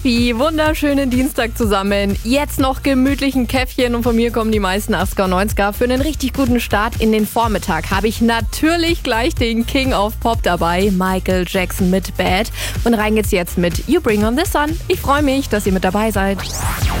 Wie wunderschönen Dienstag zusammen. Jetzt noch gemütlichen Käffchen und von mir kommen die meisten 80er und 90er. Für einen richtig guten Start in den Vormittag habe ich natürlich gleich den King of Pop dabei, Michael Jackson mit Bad. Und rein geht's jetzt mit You Bring On The Sun. Ich freue mich, dass ihr mit dabei seid.